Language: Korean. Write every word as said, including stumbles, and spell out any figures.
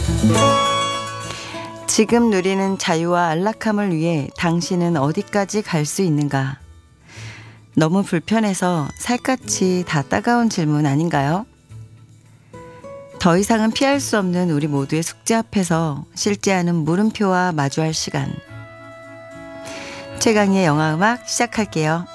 지금 누리는 자유와 안락함을 위해 당신은 어디까지 갈 수 있는가? 너무 불편해서 살갗이 다 따가운 질문 아닌가요? 더 이상은 피할 수 없는 우리 모두의 숙제 앞에서 실제하는 물음표와 마주할 시간. 최강의 영화음악 시작할게요.